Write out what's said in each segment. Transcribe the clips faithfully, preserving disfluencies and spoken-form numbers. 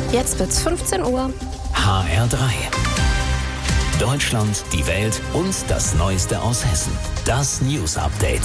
Jetzt wird's fünfzehn Uhr. H R drei. Deutschland, die Welt und das Neueste aus Hessen. Das News Update.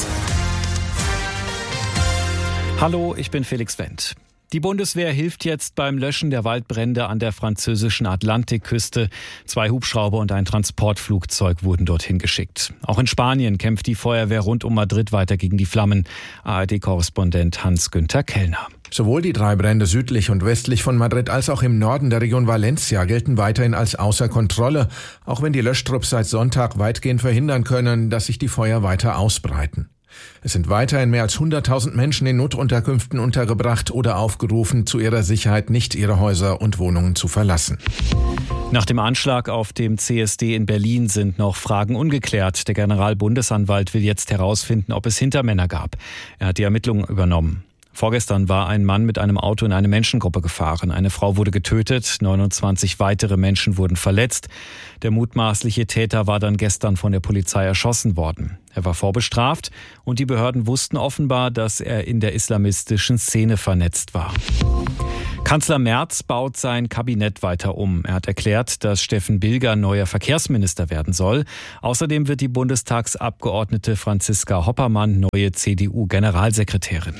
Hallo, ich bin Felix Wendt. Die Bundeswehr hilft jetzt beim Löschen der Waldbrände an der französischen Atlantikküste. Zwei Hubschrauber und ein Transportflugzeug wurden dorthin geschickt. Auch in Spanien kämpft die Feuerwehr rund um Madrid weiter gegen die Flammen. A R D-Korrespondent Hans-Günther Kellner. Sowohl die drei Brände südlich und westlich von Madrid als auch im Norden der Region Valencia gelten weiterhin als außer Kontrolle, auch wenn die Löschtrupps seit Sonntag weitgehend verhindern können, dass sich die Feuer weiter ausbreiten. Es sind weiterhin mehr als hunderttausend Menschen in Notunterkünften untergebracht oder aufgerufen, zu ihrer Sicherheit nicht ihre Häuser und Wohnungen zu verlassen. Nach dem Anschlag auf dem C S D in Berlin sind noch Fragen ungeklärt. Der Generalbundesanwalt will jetzt herausfinden, ob es Hintermänner gab. Er hat die Ermittlungen übernommen. Vorgestern war ein Mann mit einem Auto in eine Menschengruppe gefahren. Eine Frau wurde getötet, neunundzwanzig weitere Menschen wurden verletzt. Der mutmaßliche Täter war dann gestern von der Polizei erschossen worden. Er war vorbestraft und die Behörden wussten offenbar, dass er in der islamistischen Szene vernetzt war. Kanzler Merz baut sein Kabinett weiter um. Er hat erklärt, dass Steffen Bilger neuer Verkehrsminister werden soll. Außerdem wird die Bundestagsabgeordnete Franziska Hoppermann neue C D U-Generalsekretärin.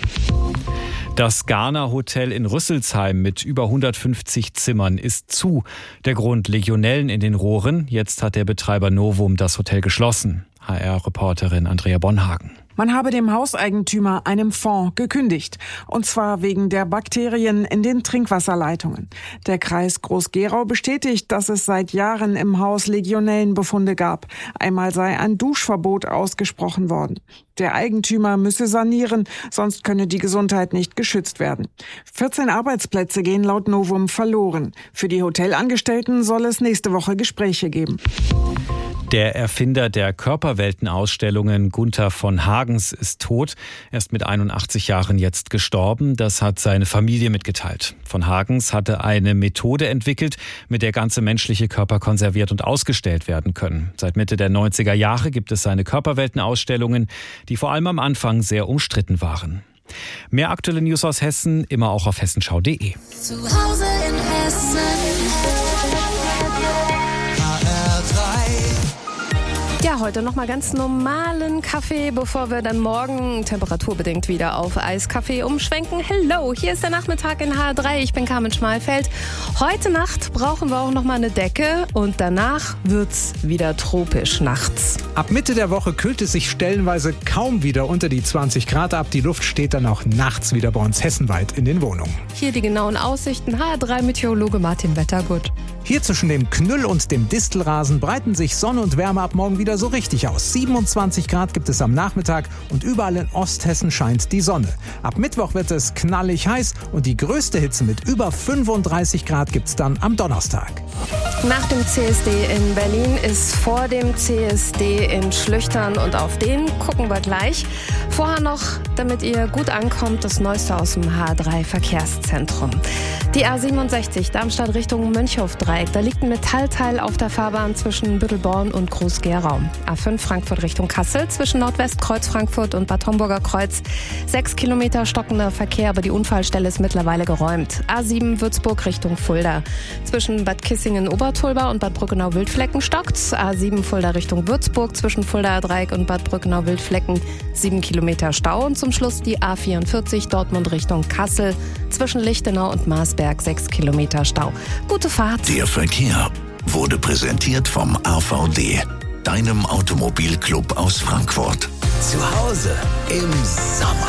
Das Garner Hotel in Rüsselsheim mit über hundertfünfzig Zimmern ist zu. Der Grund: Legionellen in den Rohren. Jetzt hat der Betreiber Novum das Hotel geschlossen. H R-Reporterin Andrea Bonhagen. Man habe dem Hauseigentümer, einem Fonds, gekündigt. Und zwar wegen der Bakterien in den Trinkwasserleitungen. Der Kreis Groß-Gerau bestätigt, dass es seit Jahren im Haus Legionellenbefunde gab. Einmal sei ein Duschverbot ausgesprochen worden. Der Eigentümer müsse sanieren, sonst könne die Gesundheit nicht geschützt werden. vierzehn Arbeitsplätze gehen laut Novum verloren. Für die Hotelangestellten soll es nächste Woche Gespräche geben. Der Erfinder der Körperweltenausstellungen, Gunther von Hagens, ist tot. Er ist mit einundachtzig Jahren jetzt gestorben. Das hat seine Familie mitgeteilt. Von Hagens hatte eine Methode entwickelt, mit der ganze menschliche Körper konserviert und ausgestellt werden können. Seit Mitte der neunziger Jahre gibt es seine Körperweltenausstellungen, die vor allem am Anfang sehr umstritten waren. Mehr aktuelle News aus Hessen, immer auch auf hessenschau punkt de. Zu Hause in Hessen. Ja, heute nochmal ganz normalen Kaffee, bevor wir dann morgen temperaturbedingt wieder auf Eiskaffee umschwenken. Hello, hier ist der Nachmittag in H R drei. Ich bin Carmen Schmalfeld. Heute Nacht brauchen wir auch nochmal eine Decke und danach wird's wieder tropisch nachts. Ab Mitte der Woche kühlt es sich stellenweise kaum wieder unter die zwanzig Grad ab. Die Luft steht dann auch nachts wieder bei uns hessenweit in den Wohnungen. Hier die genauen Aussichten. H R drei Meteorologe Martin Wettergut. Hier zwischen dem Knüll und dem Distelrasen breiten sich Sonne und Wärme ab morgen wieder so richtig aus. siebenundzwanzig Grad gibt es am Nachmittag und überall in Osthessen scheint die Sonne. Ab Mittwoch wird es knallig heiß und die größte Hitze mit über fünfunddreißig Grad gibt es dann am Donnerstag. Nach dem C S D in Berlin ist vor dem C S D in Schlüchtern und auf den gucken wir gleich. Vorher noch, damit ihr gut ankommt, das Neueste aus dem H R drei Verkehrszentrum. Die A siebenundsechzig Darmstadt Richtung Mönchhofdreieck. Da liegt ein Metallteil auf der Fahrbahn zwischen Büttelborn und Groß-Gerau. A fünf Frankfurt Richtung Kassel zwischen Nordwestkreuz Frankfurt und Bad Homburger Kreuz. Sechs Kilometer stockender Verkehr, aber die Unfallstelle ist mittlerweile geräumt. A sieben Würzburg Richtung Fulda. Zwischen Bad Kissingen-Obertulba und Bad Brückenau-Wildflecken stockt's. A sieben Fulda Richtung Würzburg zwischen Fuldaer Dreieck und Bad Brückenau-Wildflecken. Sieben Kilometer Stau und zum Schluss die A vierundvierzig Dortmund Richtung Kassel. Zwischen Lichtenau und Marsberg sechs Kilometer Stau. Gute Fahrt. Der Verkehr wurde präsentiert vom A V D, deinem Automobilclub aus Frankfurt. Zu Hause im Sommer.